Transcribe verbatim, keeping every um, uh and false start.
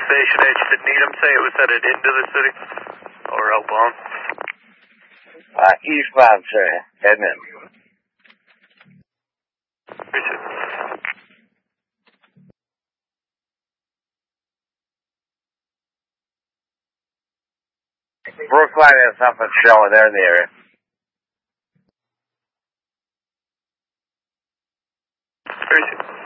Station H, did Needham say it was headed into the city? Or outbound? Uh, eastbound, sir. Heading in. Brookline has something showing there in the area. Tracy.